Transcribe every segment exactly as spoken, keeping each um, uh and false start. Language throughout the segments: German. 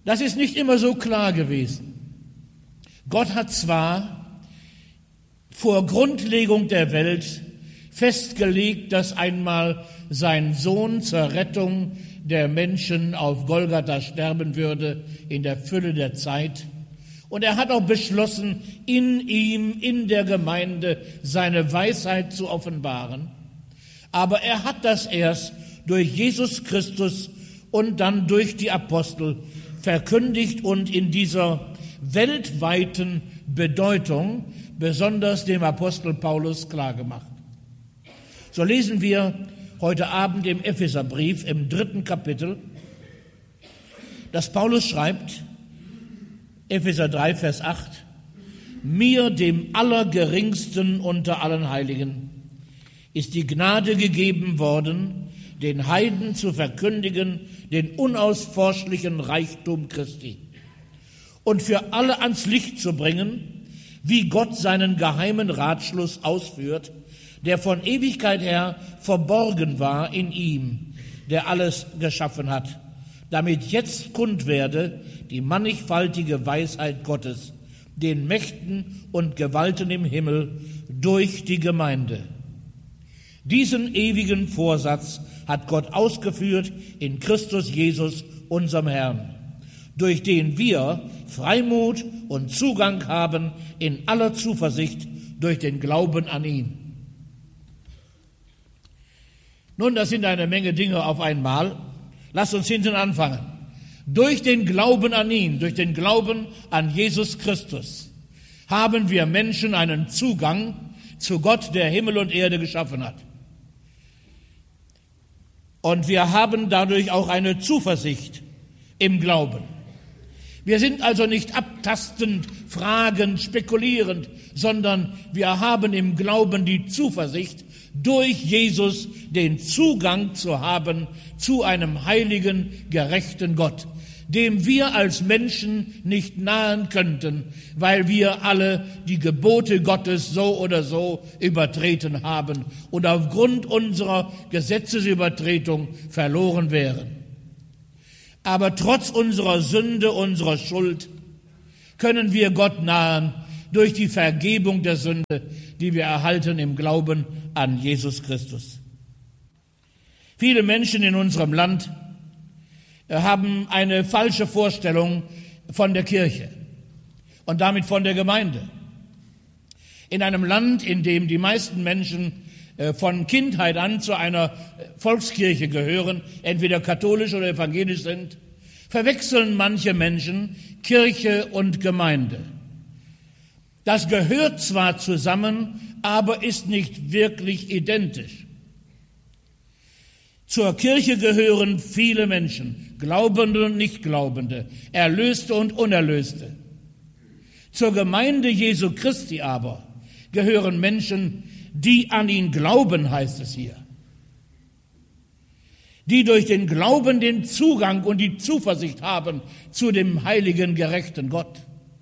Das ist nicht immer so klar gewesen. Gott hat zwar vor Grundlegung der Welt festgelegt, dass einmal sein Sohn zur Rettung der Menschen auf Golgatha sterben würde in der Fülle der Zeit. Und er hat auch beschlossen, in ihm, in der Gemeinde, seine Weisheit zu offenbaren. Aber er hat das erst durch Jesus Christus und dann durch die Apostel verkündigt und in dieser weltweiten Bedeutung besonders dem Apostel Paulus klargemacht. So lesen wir heute Abend im Epheserbrief im dritten Kapitel, dass Paulus schreibt, Epheser drei, Vers acht, mir, dem Allergeringsten unter allen Heiligen, ist die Gnade gegeben worden, den Heiden zu verkündigen, den unausforschlichen Reichtum Christi und für alle ans Licht zu bringen, wie Gott seinen geheimen Ratschluss ausführt, der von Ewigkeit her verborgen war in ihm, der alles geschaffen hat, damit jetzt kund werde die mannigfaltige Weisheit Gottes, den Mächten und Gewalten im Himmel durch die Gemeinde. Diesen ewigen Vorsatz hat Gott ausgeführt in Christus Jesus, unserem Herrn, durch den wir Freimut und Zugang haben in aller Zuversicht durch den Glauben an ihn. Nun, das sind eine Menge Dinge auf einmal. Lasst uns hinten anfangen. Durch den Glauben an ihn, durch den Glauben an Jesus Christus, haben wir Menschen einen Zugang zu Gott, der Himmel und Erde geschaffen hat. Und wir haben dadurch auch eine Zuversicht im Glauben. Wir sind also nicht abtastend, fragend, spekulierend, sondern wir haben im Glauben die Zuversicht, durch Jesus den Zugang zu haben zu einem heiligen, gerechten Gott, dem wir als Menschen nicht nahen könnten, weil wir alle die Gebote Gottes so oder so übertreten haben und aufgrund unserer Gesetzesübertretung verloren wären. Aber trotz unserer Sünde, unserer Schuld, können wir Gott nahen durch die Vergebung der Sünde, die wir erhalten im Glauben an Jesus Christus. Viele Menschen in unserem Land haben eine falsche Vorstellung von der Kirche und damit von der Gemeinde. In einem Land, in dem die meisten Menschen von Kindheit an zu einer Volkskirche gehören, entweder katholisch oder evangelisch sind, verwechseln manche Menschen Kirche und Gemeinde. Das gehört zwar zusammen, aber ist nicht wirklich identisch. Zur Kirche gehören viele Menschen, Glaubende und Nichtglaubende, Erlöste und Unerlöste. Zur Gemeinde Jesu Christi aber gehören Menschen, die an ihn glauben, heißt es hier. Die durch den Glauben den Zugang und die Zuversicht haben zu dem heiligen, gerechten Gott.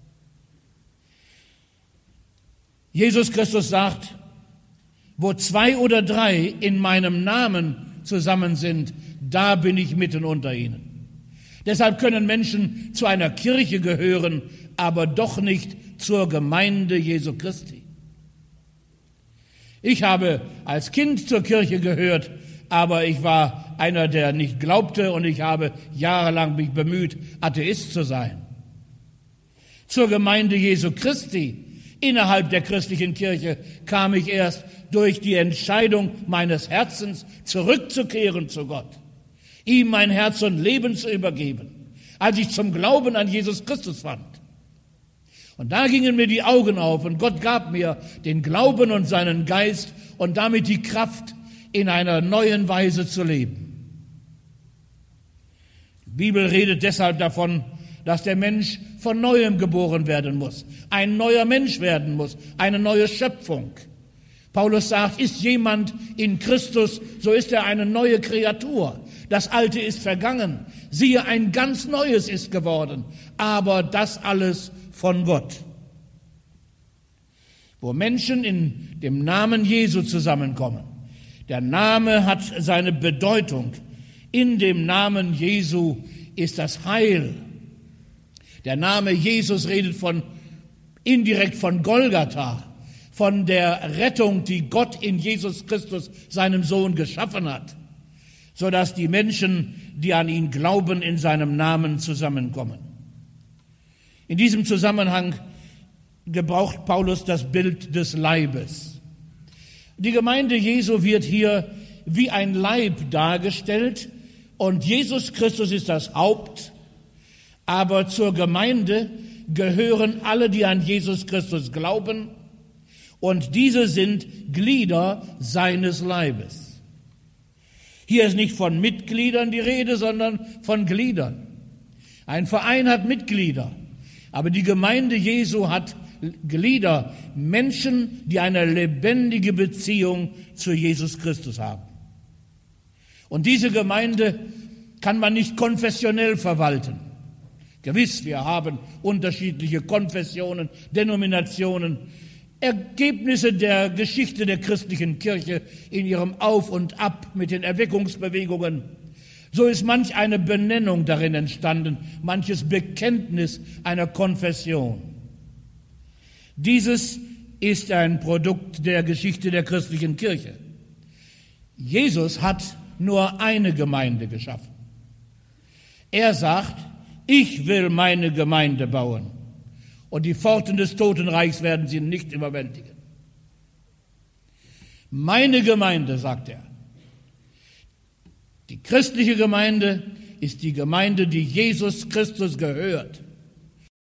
Jesus Christus sagt, wo zwei oder drei in meinem Namen zusammen sind, da bin ich mitten unter ihnen. Deshalb können Menschen zu einer Kirche gehören, aber doch nicht zur Gemeinde Jesu Christi. Ich habe als Kind zur Kirche gehört, aber ich war einer, der nicht glaubte, und ich habe jahrelang mich bemüht, Atheist zu sein. Zur Gemeinde Jesu Christi innerhalb der christlichen Kirche kam ich erst durch die Entscheidung meines Herzens, zurückzukehren zu Gott, ihm mein Herz und Leben zu übergeben, als ich zum Glauben an Jesus Christus fand. Und da gingen mir die Augen auf und Gott gab mir den Glauben und seinen Geist und damit die Kraft, in einer neuen Weise zu leben. Die Bibel redet deshalb davon, dass der Mensch von Neuem geboren werden muss, ein neuer Mensch werden muss, eine neue Schöpfung. Paulus sagt, ist jemand in Christus, so ist er eine neue Kreatur. Das Alte ist vergangen, siehe, ein ganz Neues ist geworden, aber das alles von Gott. Wo Menschen in dem Namen Jesu zusammenkommen, der Name hat seine Bedeutung. In dem Namen Jesu ist das Heil. Der Name Jesus redet von, indirekt von Golgatha, von der Rettung, die Gott in Jesus Christus, seinem Sohn, geschaffen hat, sodass die Menschen, die an ihn glauben, in seinem Namen zusammenkommen. In diesem Zusammenhang gebraucht Paulus das Bild des Leibes. Die Gemeinde Jesu wird hier wie ein Leib dargestellt und Jesus Christus ist das Haupt, aber zur Gemeinde gehören alle, die an Jesus Christus glauben, und diese sind Glieder seines Leibes. Hier ist nicht von Mitgliedern die Rede, sondern von Gliedern. Ein Verein hat Mitglieder, aber die Gemeinde Jesu hat Glieder, Menschen, die eine lebendige Beziehung zu Jesus Christus haben. Und diese Gemeinde kann man nicht konfessionell verwalten. Gewiss, wir haben unterschiedliche Konfessionen, Denominationen, Ergebnisse der Geschichte der christlichen Kirche in ihrem Auf und Ab mit den Erweckungsbewegungen. So ist manch eine Benennung darin entstanden, manches Bekenntnis einer Konfession. Dieses ist ein Produkt der Geschichte der christlichen Kirche. Jesus hat nur eine Gemeinde geschaffen. Er sagt, ich will meine Gemeinde bauen und die Pforten des Totenreichs werden sie nicht überwältigen. Meine Gemeinde, sagt er. Die christliche Gemeinde ist die Gemeinde, die Jesus Christus gehört.